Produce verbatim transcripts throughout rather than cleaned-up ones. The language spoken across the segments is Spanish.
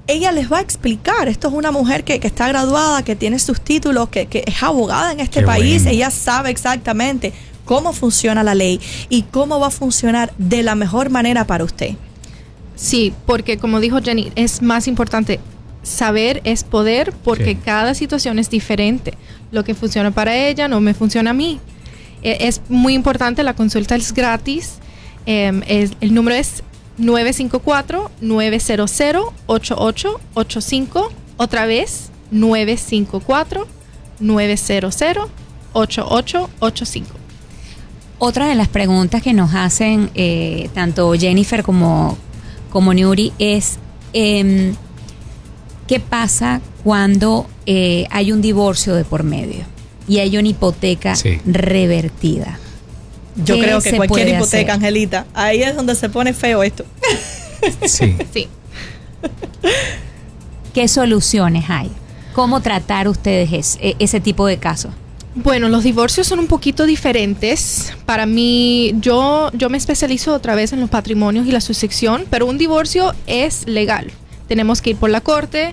ella les va a explicar. Esto es una mujer que, que está graduada, que tiene sus títulos, que, que es abogada en este Qué país. Bueno. Ella sabe exactamente cómo funciona la ley y cómo va a funcionar de la mejor manera para usted. Sí, porque como dijo Jenny, es más importante saber es poder, porque sí. cada situación es diferente. Lo que funciona para ella no me funciona a mí. Es muy importante, la consulta es gratis. Eh, es, el número es nueve cinco cuatro, nueve cero cero, ocho ocho ocho cinco. Otra vez, nueve cinco cuatro, nueve cero cero, ocho ocho ocho cinco. Otra de las preguntas que nos hacen eh, tanto Jennifer como, como Nuri es eh, ¿qué pasa cuando eh, hay un divorcio de por medio y hay una hipoteca sí. revertida? Yo creo que cualquier hipoteca, hacer? Angelita, ahí es donde se pone feo esto. Sí. sí. ¿Qué soluciones hay? ¿Cómo tratar ustedes ese, ese tipo de casos? Bueno, los divorcios son un poquito diferentes. Para mí, yo, yo me especializo otra vez en los patrimonios y la sucesión, pero un divorcio es legal. Tenemos que ir por la corte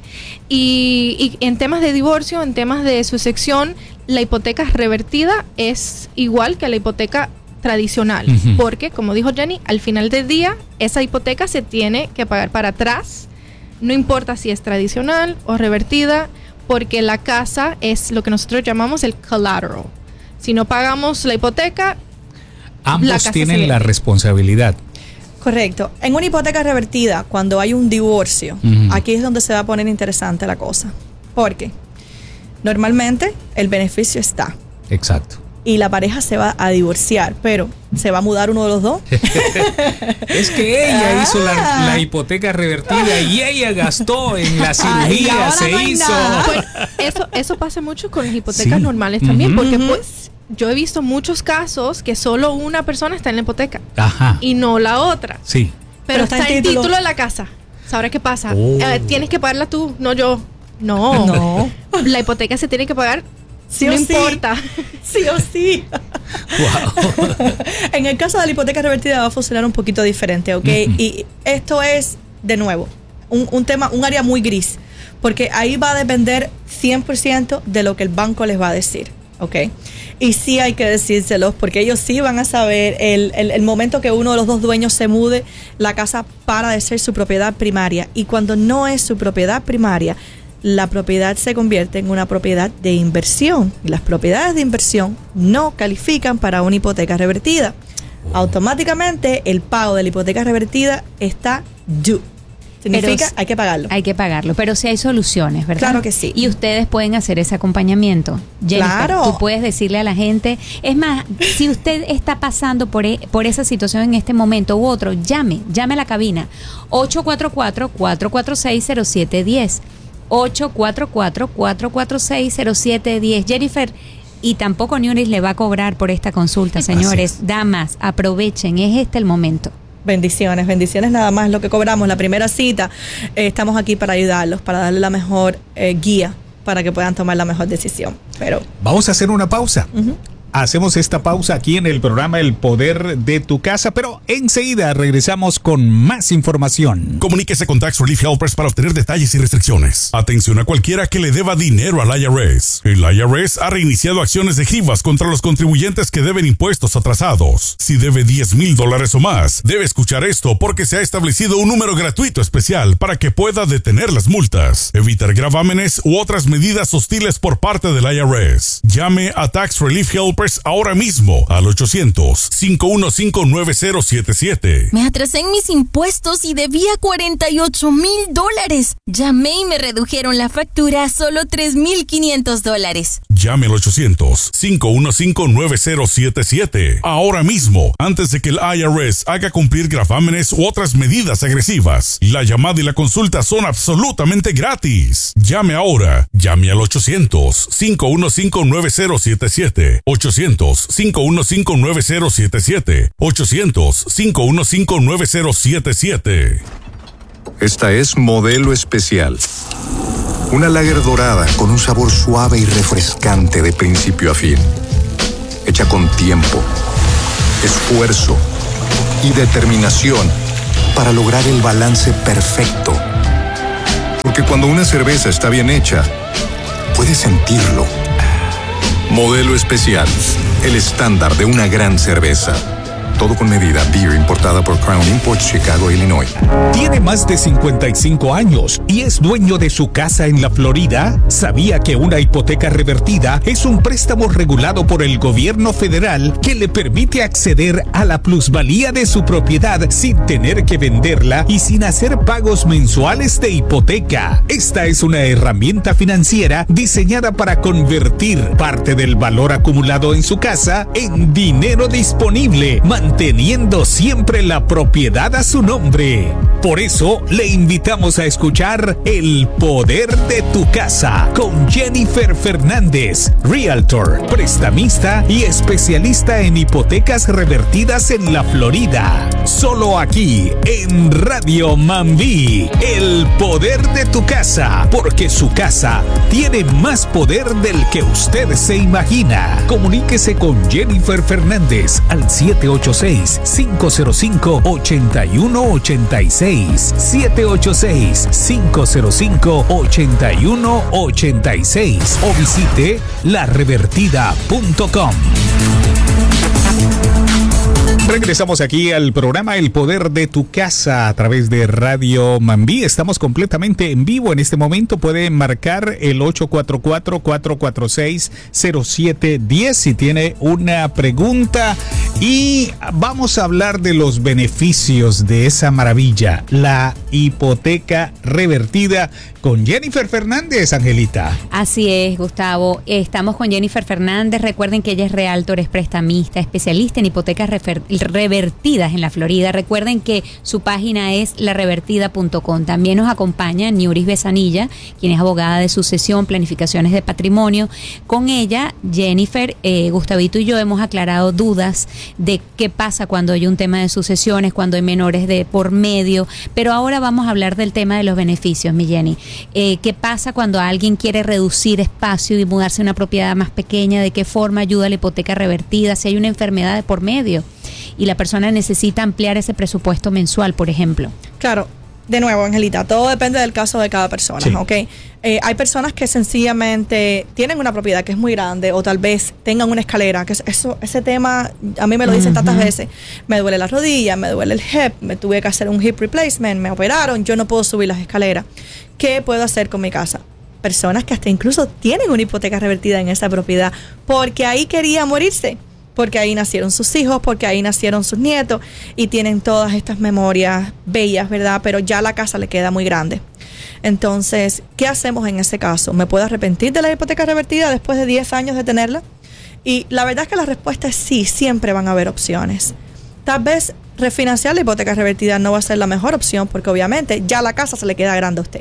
y, y en temas de divorcio, en temas de sucesión, la hipoteca revertida es igual que la hipoteca tradicional, uh-huh. porque, como dijo Jenny, al final del día, esa hipoteca se tiene que pagar para atrás, no importa si es tradicional o revertida, porque la casa es lo que nosotros llamamos el collateral. Si no pagamos la hipoteca, ambos la casa tienen se la responsabilidad. Correcto. En una hipoteca revertida, cuando hay un divorcio, uh-huh. aquí es donde se va a poner interesante la cosa. Porque normalmente el beneficio está. Exacto. Y la pareja se va a divorciar, pero ¿se va a mudar uno de los dos? Es que ella ah. hizo la, la hipoteca revertida y ella gastó en la cirugía, se no hizo. Bueno, eso, eso pasa mucho con las hipotecas sí. normales también, uh-huh. porque pues yo he visto muchos casos que solo una persona está en la hipoteca Ajá. y no la otra. Sí. Pero, pero está, está en título. título de la casa. ¿Sabes qué pasa? Oh. Eh, tienes que pagarla tú, no yo. No. No. La hipoteca se tiene que pagar. Sí no o importa. Sí. sí o sí. Wow. En el caso de la hipoteca revertida va a funcionar un poquito diferente, ¿ok? Uh-huh. Y esto es, de nuevo, un, un tema, un área muy gris, porque ahí va a depender cien por ciento de lo que el banco les va a decir, ¿ok? Y sí hay que decírselos, porque ellos sí van a saber el, el, el momento que uno de los dos dueños se mude, la casa para de ser su propiedad primaria. Y cuando no es su propiedad primaria, la propiedad se convierte en una propiedad de inversión. Y las propiedades de inversión no califican para una hipoteca revertida. Oh. Automáticamente el pago de la hipoteca revertida está due. Significa pero, hay que pagarlo. Hay que pagarlo, pero sí hay soluciones, ¿verdad? Claro que sí. Y ustedes pueden hacer ese acompañamiento. Jennifer, claro. Tú puedes decirle a la gente, es más, si usted está pasando por, e, por esa situación en este momento u otro, llame, llame a la cabina ocho cuatro cuatro, cuatro cuatro seis, cero siete uno cero. ocho cuatro cuatro, cuatro cuatro seis, cero siete uno cero. Jennifer, y tampoco Newris le va a cobrar por esta consulta, señores. Damas, aprovechen, es este el momento. Bendiciones, bendiciones nada más lo que cobramos. La primera cita, eh, estamos aquí para ayudarlos, para darle la mejor eh, guía, para que puedan tomar la mejor decisión. Pero vamos a hacer una pausa. Uh-huh. Hacemos esta pausa aquí en el programa El Poder de tu Casa, pero enseguida regresamos con más información. Comuníquese con Tax Relief Helpers para obtener detalles y restricciones. Atención a cualquiera que le deba dinero al I R S. El I R S ha reiniciado acciones de G I V A S contra los contribuyentes que deben impuestos atrasados. Si debe diez mil dólares o más, debe escuchar esto porque se ha establecido un número gratuito especial para que pueda detener las multas, evitar gravámenes u otras medidas hostiles por parte del I R S. Llame a Tax Relief Helpers ahora mismo al ochocientos, cinco uno cinco, nueve cero siete siete. Me atrasé en mis impuestos y debía cuarenta y ocho mil dólares. Llamé y me redujeron la factura a solo tres mil quinientos dólares. Llame al ochocientos, cinco uno cinco, nueve cero siete siete ahora mismo, antes de que el I R S haga cumplir gravámenes u otras medidas agresivas. La llamada y la consulta son absolutamente gratis. Llame ahora. Llame al ochocientos, cinco uno cinco, nueve cero siete siete. ochocientos, cinco uno cinco, nueve cero siete siete. ochocientos, cinco uno cinco, nueve cero siete siete. Esta es Modelo Especial. Una lager dorada con un sabor suave y refrescante de principio a fin. Hecha con tiempo, esfuerzo y determinación para lograr el balance perfecto. Porque cuando una cerveza está bien hecha, puedes sentirlo. Modelo especial, el estándar de una gran cerveza. Todo con medida. Beer importada por Crown Imports, Chicago, Illinois. ¿Tiene más de cincuenta y cinco años y es dueño de su casa en la Florida? ¿Sabía que una hipoteca revertida es un préstamo regulado por el gobierno federal que le permite acceder a la plusvalía de su propiedad sin tener que venderla y sin hacer pagos mensuales de hipoteca? Esta es una herramienta financiera diseñada para convertir parte del valor acumulado en su casa en dinero disponible, manteniendo siempre la propiedad a su nombre. Por eso le invitamos a escuchar El Poder de tu Casa con Jennifer Fernández, Realtor, prestamista y especialista en hipotecas revertidas en la Florida. Solo aquí en Radio Mambí, El Poder de tu Casa, porque su casa tiene más poder del que usted se imagina. Comuníquese con Jennifer Fernández al siete ocho seis, cinco cero cinco, ocho uno ocho seis, siete ocho seis, cinco cero cinco, ocho uno ocho seis o visite la revertida punto com. Regresamos aquí al programa El Poder de tu Casa a través de Radio Mambí. Estamos completamente en vivo en este momento. Pueden marcar el ocho cuatro cuatro, cuatro cuatro seis, cero siete uno cero si tiene una pregunta. Y vamos a hablar de los beneficios de esa maravilla, la hipoteca revertida, con Jennifer Fernández, Angelita. Así es, Gustavo. Estamos con Jennifer Fernández. Recuerden que ella es realtor, es prestamista, especialista en hipotecas refer- revertidas en la Florida. Recuerden que su página es la revertida punto com. También nos acompaña Niuris Besanilla, quien es abogada de sucesión, planificaciones de patrimonio. Con ella, Jennifer, eh, Gustavito y yo hemos aclarado dudas de qué pasa cuando hay un tema de sucesiones, cuando hay menores de por medio. Pero ahora vamos a hablar del tema de los beneficios, mi Jenny. Eh, ¿Qué pasa cuando alguien quiere reducir espacio y mudarse a una propiedad más pequeña? ¿De qué forma ayuda la hipoteca revertida? Si hay una enfermedad de por medio y la persona necesita ampliar ese presupuesto mensual, por ejemplo. Claro, de nuevo, Angelita, todo depende del caso de cada persona, sí. ¿ok? Eh, hay personas que sencillamente tienen una propiedad que es muy grande o tal vez tengan una escalera, que eso, ese tema a mí me lo dicen uh-huh. tantas veces. Me duele la rodilla, me duele el hip, me tuve que hacer un hip replacement, me operaron, yo no puedo subir las escaleras. ¿Qué puedo hacer con mi casa? Personas que hasta incluso tienen una hipoteca revertida en esa propiedad porque ahí quería morirse, porque ahí nacieron sus hijos, porque ahí nacieron sus nietos y tienen todas estas memorias bellas, ¿verdad? Pero ya la casa le queda muy grande. Entonces, ¿qué hacemos en ese caso? ¿Me puedo arrepentir de la hipoteca revertida después de diez años de tenerla? Y la verdad es que la respuesta es sí, siempre van a haber opciones. Tal vez refinanciar la hipoteca revertida no va a ser la mejor opción porque obviamente ya la casa se le queda grande a usted.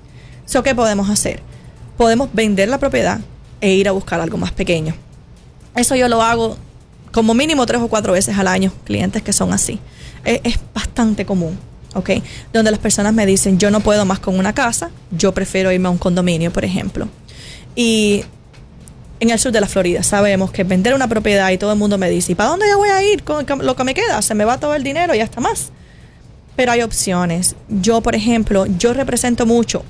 So, ¿qué podemos hacer? Podemos vender la propiedad e ir a buscar algo más pequeño. Eso yo lo hago como mínimo tres o cuatro veces al año, clientes que son así. Es, es bastante común, ¿ok? Donde las personas me dicen, yo no puedo más con una casa, yo prefiero irme a un condominio, por ejemplo. Y en el sur de la Florida sabemos que vender una propiedad y todo el mundo me dice, ¿y para dónde yo voy a ir con lo que me queda? Se me va todo el dinero y hasta más. Pero hay opciones. Yo, por ejemplo, yo represento mucho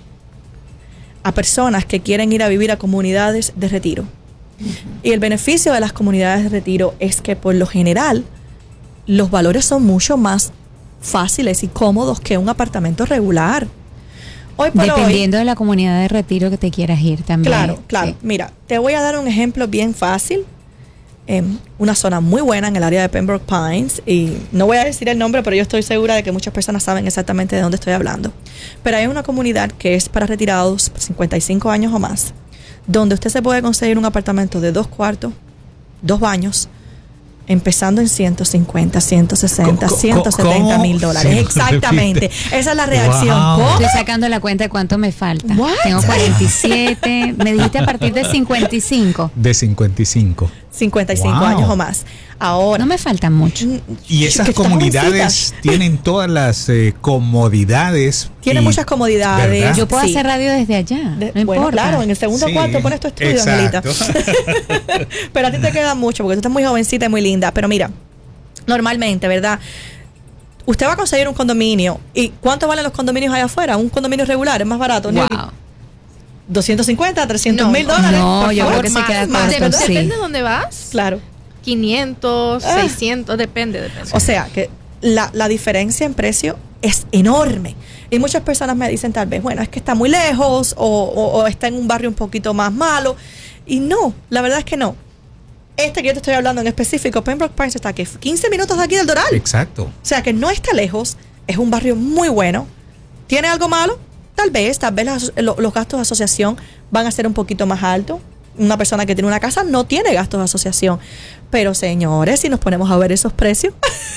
a personas que quieren ir a vivir a comunidades de retiro. Y el beneficio de las comunidades de retiro es que por lo general los valores son mucho más fáciles y cómodos que un apartamento regular. Hoy por Dependiendo hoy, de la comunidad de retiro que te quieras ir también. Claro, claro. Sí. Mira, te voy a dar un ejemplo bien fácil. Eh, una zona muy buena en el área de Pembroke Pines, y no voy a decir el nombre, pero yo estoy segura de que muchas personas saben exactamente de dónde estoy hablando. Pero hay una comunidad que es para retirados cincuenta y cinco años o más, donde usted se puede conseguir un apartamento de dos cuartos, dos baños, empezando en ciento cincuenta, ciento sesenta, ciento setenta mil dólares. Exactamente. Esa es la reacción. Wow. Estoy sacando la cuenta de cuánto me falta. What? Tengo cuarenta y siete. Me dijiste a partir de cincuenta y cinco. De cincuenta y cinco. cincuenta y cinco wow. años o más. Ahora. No me faltan mucho. Y esas comunidades tienen todas las eh, comodidades. Tienen muchas comodidades. ¿Verdad? Yo puedo sí. hacer radio desde allá. De, no bueno, importa. Claro, en el segundo sí. cuarto pones tu estudio, Angelita. Pero a ti te queda mucho porque tú estás muy jovencita y muy linda. Pero mira, normalmente, ¿verdad? usted va a conseguir un condominio. ¿Y cuánto valen los condominios allá afuera? Un condominio regular es más barato, ¿no? Wow. doscientos cincuenta, trescientos No, mil no, dólares. no, por yo favor, creo que se más, queda más. corto, Dep- sí. Depende de dónde vas. Claro. quinientos, Ah. seiscientos, depende, depende. O sea, que la, la diferencia en precio es enorme. Y muchas personas me dicen tal vez, bueno, es que está muy lejos o, o- o está en un barrio un poquito más malo. Y no, la verdad es que no. Este que yo te estoy hablando en específico, Pembroke Pines, está aquí quince minutos de aquí del Doral. Exacto. O sea, que no está lejos, es un barrio muy bueno. ¿Tiene algo malo? Tal vez, tal vez las- lo- los gastos de asociación van a ser un poquito más altos. Una persona que tiene una casa no tiene gastos de asociación. Pero señores, si nos ponemos a ver esos precios,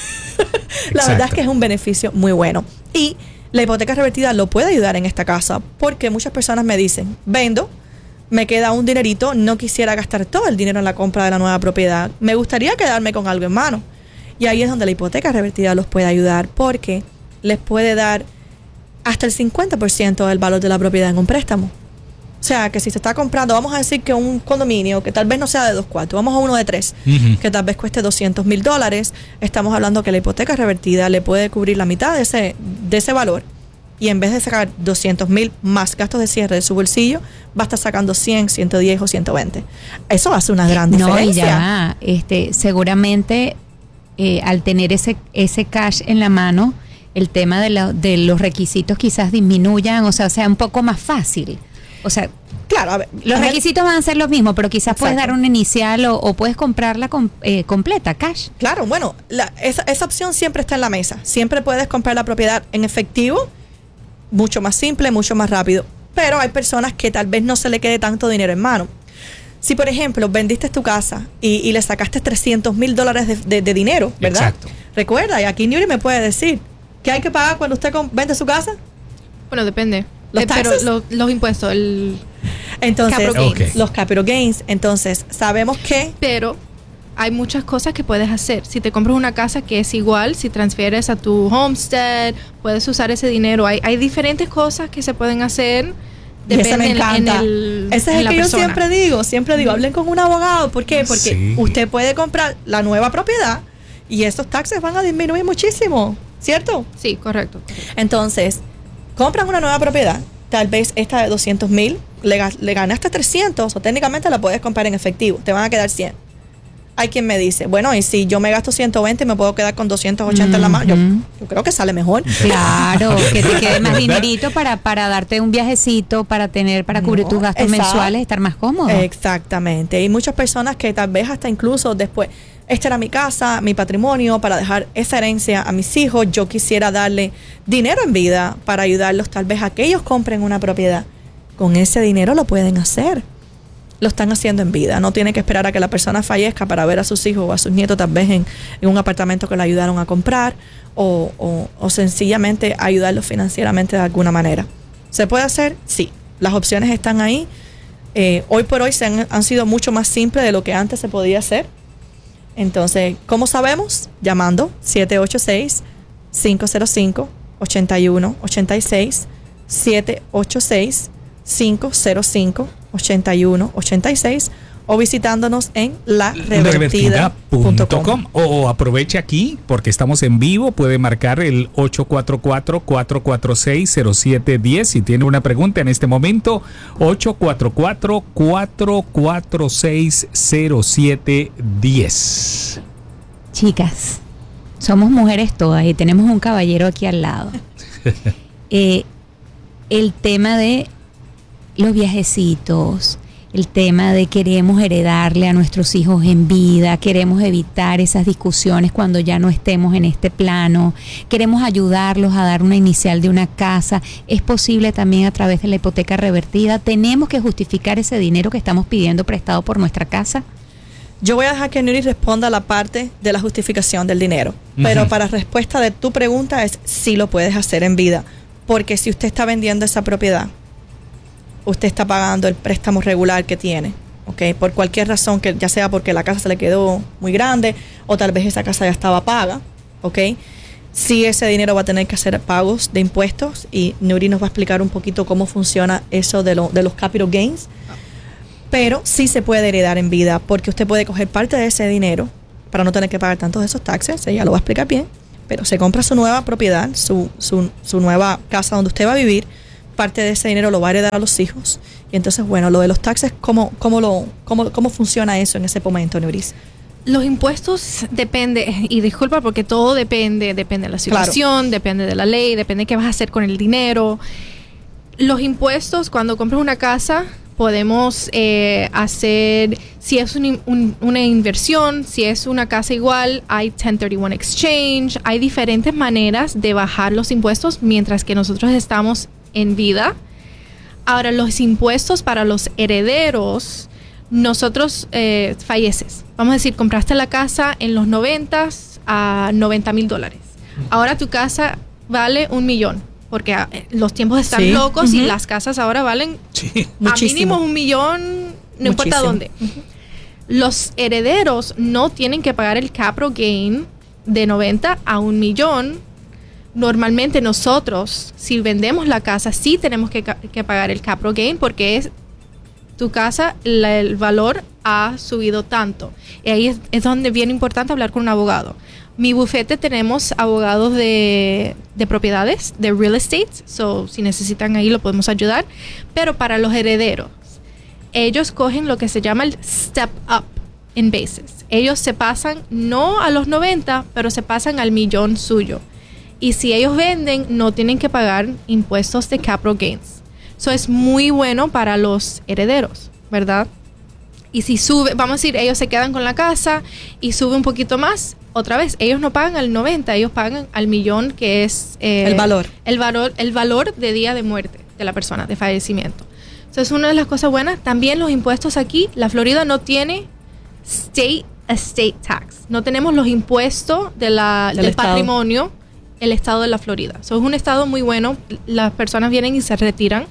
la verdad es que es un beneficio muy bueno. Y la hipoteca revertida lo puede ayudar en esta casa, porque muchas personas me dicen, vendo, me queda un dinerito, no quisiera gastar todo el dinero en la compra de la nueva propiedad, me gustaría quedarme con algo en mano. Y ahí es donde la hipoteca revertida los puede ayudar, porque les puede dar hasta el cincuenta por ciento del valor de la propiedad en un préstamo. O sea, que si se está comprando, vamos a decir que un condominio que tal vez no sea de dos cuartos, vamos a uno de tres, Ujú. que tal vez cueste doscientos mil dólares, estamos hablando que la hipoteca revertida le puede cubrir la mitad de ese, de ese valor. Y en vez de sacar doscientos mil más gastos de cierre de su bolsillo, va a estar sacando cien, ciento diez o ciento veinte. Eso hace una gran No, y diferencia. ya va. Este, seguramente eh, al tener ese, ese cash en la mano, el tema de, la- de los requisitos quizás disminuyan, o sea, sea un poco más fácil. O sea, Claro, a ver, los a ver, requisitos van a ser los mismos, pero quizás puedes Exacto. dar una inicial o, o puedes comprarla com- eh, completa, cash. Claro, bueno, la- esa, esa opción siempre está en la mesa. Siempre puedes comprar la propiedad en efectivo, mucho más simple, mucho más rápido. Pero hay personas que tal vez no se le quede tanto dinero en mano. Si, por ejemplo, vendiste tu casa y, y le sacaste trescientos mil dólares de, de- de dinero, ¿verdad? Exacto. Recuerda, y aquí Nuri me puede decir, ¿qué hay que pagar cuando usted com- vende su casa? Bueno, depende. ¿Los Eh, pero taxes? lo- los impuestos, el, Entonces, Capital gains. Ok. los capital gains. Entonces, sabemos que pero hay muchas cosas que puedes hacer. Si te compras una casa que es igual, si transfieres a tu homestead, puedes usar ese dinero. Hay, hay diferentes cosas que se pueden hacer. Y ese me Depende en- encanta. en el- Ese es en el la que yo persona. siempre digo, siempre digo, hablen con un abogado. ¿Por qué? Porque Sí. usted puede comprar la nueva propiedad y esos taxes van a disminuir muchísimo, ¿cierto? Sí, correcto. Entonces, compran una nueva propiedad, tal vez esta de doscientos mil, le, ga- le ganaste trescientos o técnicamente la puedes comprar en efectivo, te van a quedar cien. Hay quien me dice, bueno, y si yo me gasto ciento veinte, me puedo quedar con doscientos ochenta en la mano. Yo, Ujú. yo creo que sale mejor. Claro, que te quede más dinerito para, para darte un viajecito, para tener, para cubrir No, tus gastos exacto. mensuales, estar más cómodo. Exactamente. Hay muchas personas que tal vez hasta incluso después, esta era mi casa, mi patrimonio, para dejar esa herencia a mis hijos, yo quisiera darle dinero en vida para ayudarlos tal vez a que ellos compren una propiedad. Con ese dinero lo pueden hacer. Lo están haciendo en vida. No tiene que esperar a que la persona fallezca para ver a sus hijos o a sus nietos tal vez en, en un apartamento que le ayudaron a comprar o, o, o sencillamente ayudarlos financieramente de alguna manera. ¿Se puede hacer? Sí. Las opciones están ahí. Eh, hoy por hoy se han, han sido mucho más simples de lo que antes se podía hacer. Entonces, ¿cómo sabemos? Llamando siete ocho seis, cinco cero cinco, ocho uno ocho seis, siete ocho seis, cinco cero cinco, ocho uno ocho seis o visitándonos en la revertida punto com. O aproveche aquí porque estamos en vivo, puede marcar el ocho cuatro cuatro, cuatro cuatro seis, cero siete uno cero si tiene una pregunta en este momento, ocho cuatro cuatro, cuatro cuatro seis, cero siete uno cero. Chicas, somos mujeres todas y tenemos un caballero aquí al lado. Eh, el tema de los viajecitos, el tema de queremos heredarle a nuestros hijos en vida, queremos evitar esas discusiones cuando ya no estemos en este plano, queremos ayudarlos a dar una inicial de una casa, es posible también a través de la hipoteca revertida, tenemos que justificar ese dinero que estamos pidiendo prestado por nuestra casa. Yo voy a dejar que Nuri responda la parte de la justificación del dinero. Pero Ujú. para respuesta de tu pregunta es sí lo puedes hacer en vida. Porque si usted está vendiendo esa propiedad, usted está pagando el préstamo regular que tiene. ¿Ok? Por cualquier razón, que ya sea porque la casa se le quedó muy grande o tal vez esa casa ya estaba paga. ¿Ok? Sí, ese dinero va a tener que hacer pagos de impuestos y Nuri nos va a explicar un poquito cómo funciona eso de, lo, de los capital gains. Pero sí se puede heredar en vida porque usted puede coger parte de ese dinero para no tener que pagar tantos de esos taxes, ella lo va a explicar bien, pero se compra su nueva propiedad, su, su, su nueva casa donde usted va a vivir, parte de ese dinero lo va a heredar a los hijos. Y entonces, bueno, lo de los taxes, ¿cómo, cómo, lo, cómo, cómo funciona eso en ese momento, Neuriz? Los impuestos depende, y disculpa porque todo depende, depende de la situación, claro. Depende de la ley, depende de qué vas a hacer con el dinero. Los impuestos, cuando compras una casa, podemos eh, hacer, si es un, un, una inversión, si es una casa igual, hay ten thirty-one exchange, hay diferentes maneras de bajar los impuestos mientras que nosotros estamos en vida. Ahora, los impuestos para los herederos, nosotros eh, falleces. Vamos a decir, compraste la casa en los noventas a noventa mil dólares. Ahora tu casa vale un millón, porque a, los tiempos están sí. locos uh-huh. y las casas ahora valen sí. a mínimo un millón, no Muchísimo. importa dónde. Uh-huh. Los herederos no tienen que pagar el capital gain de noventa a un millón. Normalmente nosotros, si vendemos la casa, sí tenemos que, que pagar el capital gain porque es tu casa, la, el valor ha subido tanto. Y ahí es, es donde es bien importante hablar con un abogado. Mi bufete tenemos abogados de, de propiedades, de real estate, so si necesitan ahí lo podemos ayudar. Pero para los herederos, ellos cogen lo que se llama el step up in basis. Ellos se pasan no a los noventa, pero se pasan al millón suyo. Y si ellos venden, no tienen que pagar impuestos de capital gains. Eso es muy bueno para los herederos, ¿verdad? Y si sube, vamos a decir, ellos se quedan con la casa y sube un poquito más, otra vez, ellos no pagan al noventa, ellos pagan al millón, que es eh, el valor. El valor, el valor de día de muerte de la persona, de fallecimiento. Entonces, una de las cosas buenas, también los impuestos aquí, la Florida no tiene state estate tax. No tenemos los impuestos de la, del, del patrimonio, el estado de la Florida. So, es un estado muy bueno, las personas vienen y se retiran.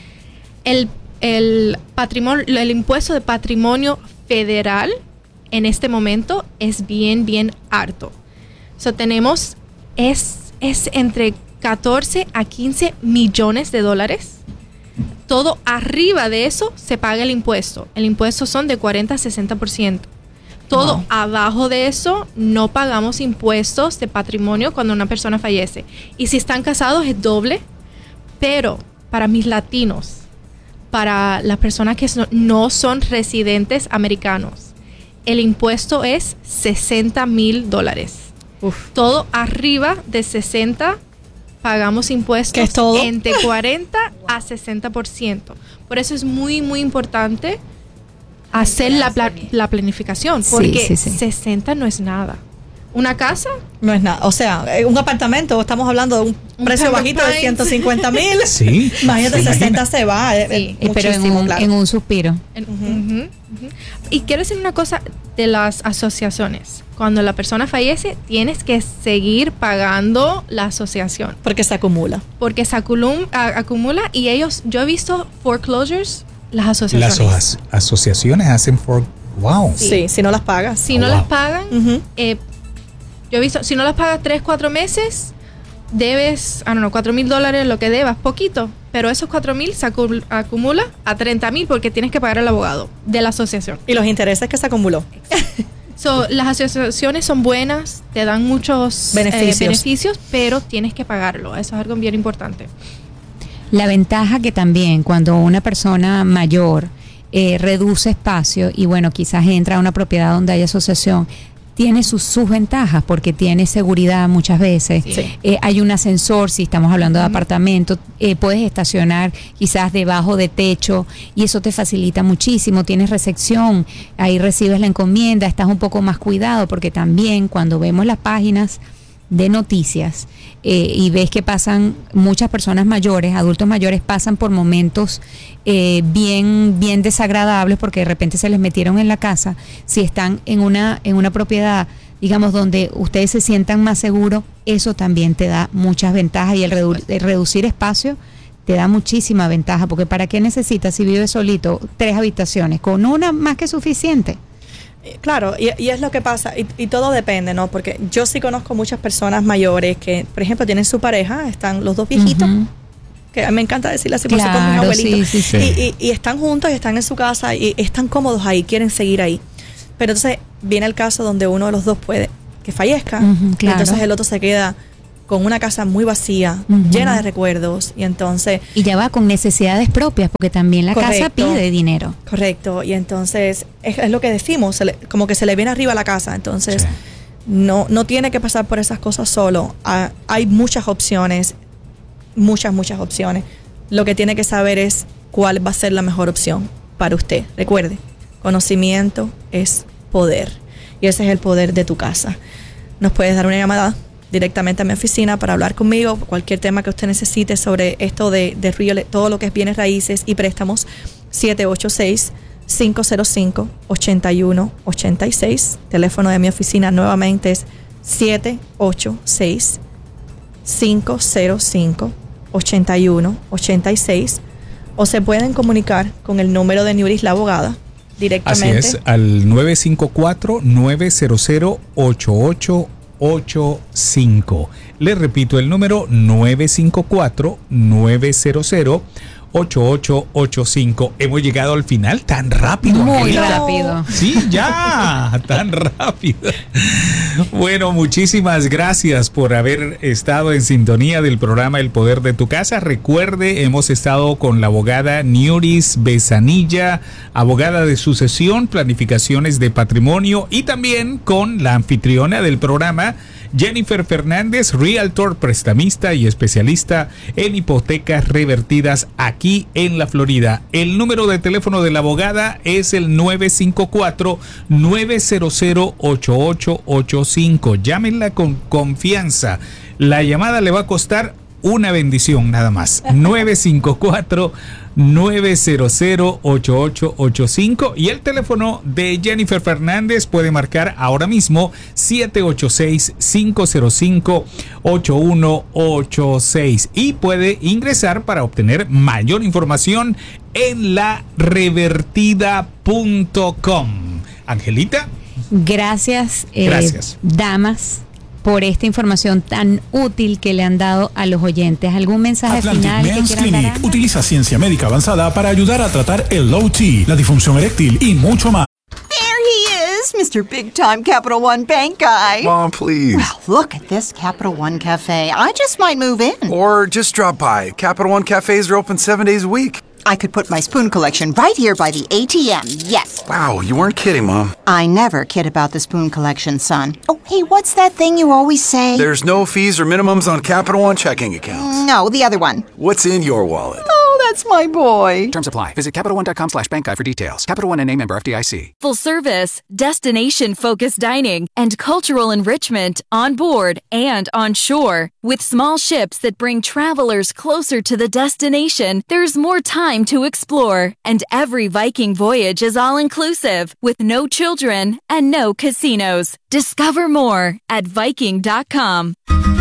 El, el patrimonio, el impuesto de patrimonio federal en este momento es bien, bien alto. So, tenemos, es, es entre catorce a quince millones de dólares. Todo arriba de eso se paga el impuesto. El impuesto son de cuarenta a sesenta por ciento. Todo wow. abajo de eso no pagamos impuestos de patrimonio cuando una persona fallece. Y si están casados es doble. Pero para mis latinos, para las personas que no son residentes americanos, el impuesto es sesenta mil dólares. Todo arriba de sesenta pagamos impuestos. ¿Qué es todo? Entre cuarenta a sesenta por ciento. Por eso es muy, muy importante hacer la, pla- la planificación, porque sí, sí, sí. sesenta no es nada. Una casa no es nada. O sea, un apartamento, estamos hablando de un, un precio bajito de ciento cincuenta mil. Sí. Imagínate, ¿Se sesenta imagina? Se va. Sí. Eh, pero en un, claro. en un suspiro. En, uh-huh, uh-huh. Y quiero decir una cosa de las asociaciones. Cuando la persona fallece, tienes que seguir pagando la asociación. Porque se acumula. Porque se aculum, a, acumula y ellos, yo he visto foreclosures, las asociaciones. Las as- asociaciones hacen for... Wow. Sí, sí, si no las pagas. Si oh, no wow. las pagan, uh-huh. eh, yo he visto, si no las pagas tres, cuatro meses, debes, ah, no, no, cuatro mil dólares lo que debas, poquito. Pero esos cuatro mil se acum- acumula a treinta mil porque tienes que pagar al abogado de la asociación. Y los intereses que se acumuló. So, las asociaciones son buenas, te dan muchos beneficios. Eh, beneficios, pero tienes que pagarlo. Eso es algo bien importante. La ventaja que también cuando una persona mayor eh, reduce espacio y bueno, quizás entra a una propiedad donde hay asociación, tiene sus, sus ventajas porque tiene seguridad muchas veces. Sí. Eh, hay un ascensor, si estamos hablando de Uh-huh. apartamento, eh, puedes estacionar quizás debajo de techo y eso te facilita muchísimo. Tienes recepción, ahí recibes la encomienda, estás un poco más cuidado porque también cuando vemos las páginas de noticias eh, y ves que pasan muchas personas mayores, adultos mayores pasan por momentos eh, bien bien desagradables porque de repente se les metieron en la casa. Si están en una en una propiedad, digamos, donde ustedes se sientan más seguros, eso también te da muchas ventajas y el, redu- el reducir espacio te da muchísima ventaja porque ¿para qué necesitas si vives solito tres habitaciones? Con una más que suficiente. Claro, y, y es lo que pasa, y, y todo depende, ¿no? Porque yo sí conozco muchas personas mayores que, por ejemplo, tienen su pareja, están los dos viejitos, uh-huh. que a mí me encanta decirle así, por claro, eso con mis abuelitos, sí, sí, sí. Y, y, y están juntos y están en su casa y están cómodos ahí, quieren seguir ahí. Pero entonces viene el caso donde uno de los dos puede que fallezca. Ujú, claro. Entonces el otro se queda con una casa muy vacía, Ujú. llena de recuerdos, y entonces... Y ya va con necesidades propias, porque también la casa Correcto. pide dinero. Correcto, y entonces es, es lo que decimos, se le- como que se le viene arriba la casa, entonces Sí. no, no tiene que pasar por esas cosas solo. Ah, hay muchas opciones, muchas, muchas opciones. Lo que tiene que saber es cuál va a ser la mejor opción para usted. Recuerde, conocimiento es poder, y ese es el poder de tu casa. Nos puedes dar una llamada directamente a mi oficina para hablar conmigo, cualquier tema que usted necesite sobre esto de, de real, todo lo que es bienes raíces y préstamos. Siete ocho seis, cinco cero cinco, ocho uno ocho seis. Teléfono de mi oficina nuevamente es siete ocho seis, cinco cero cinco, ocho uno ocho seis. O se pueden comunicar con el número de Niuris la abogada Así directamente. es, al nueve cinco cuatro, nueve cero cero, ocho ocho ocho cinco. Le repito el número nueve cinco cuatro, nueve cero cero, ocho ocho ocho cinco. Hemos llegado al final tan rápido. Muy Angelita. rápido. Sí, ya, tan rápido. Bueno, muchísimas gracias por haber estado en sintonía del programa El Poder de tu Casa. Recuerde, hemos estado con la abogada Niuris Besanilla, abogada de sucesión, planificaciones de patrimonio, y también con la anfitriona del programa, Jennifer Fernández, realtor, prestamista y especialista en hipotecas revertidas aquí en la Florida. El número de teléfono de la abogada es el nueve cinco cuatro, nueve cero cero, ocho ocho ocho cinco. Llámenla con confianza. La llamada le va a costar una bendición nada más. nueve cinco cuatro, nueve cero cero, ocho ocho ocho cinco. Y el teléfono de Jennifer Fernández puede marcar ahora mismo siete ocho seis, cinco cero cinco, ocho uno ocho seis. Y puede ingresar para obtener mayor información en la revertida punto com. Angelita. Gracias, eh, Gracias. damas, por esta información tan útil que le han dado a los oyentes. ¿Algún mensaje Atlantic final que Men's quieran dar? Clinic utiliza ciencia médica avanzada para ayudar a tratar el low T, la disfunción eréctil y mucho más. There he is, Mister Big Time Capital One Bank Guy. Mom, please. Well, look at this Capital One Cafe. I just might move in. Or just drop by. Capital One cafes are open seven days a week. I could put my spoon collection right here by the A T M, yes. Wow, you weren't kidding, Mom. I never kid about the spoon collection, son. Oh, hey, what's that thing you always say? There's no fees or minimums on Capital One checking accounts. No, the other one. What's in your wallet? Oh, that's my boy. Terms apply. Visit CapitalOne.com slash bank guy for details. Capital One N A member F D I C. Full service, destination-focused dining, and cultural enrichment on board and on shore. With small ships that bring travelers closer to the destination, there's more time to explore. And every Viking voyage is all-inclusive, with no children and no casinos. Discover more at Viking dot com.